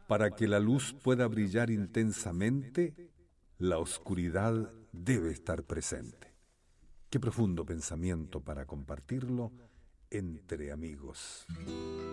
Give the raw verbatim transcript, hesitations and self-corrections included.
Para que la luz pueda brillar intensamente, la oscuridad debe estar presente. Qué profundo pensamiento para compartirlo entre amigos.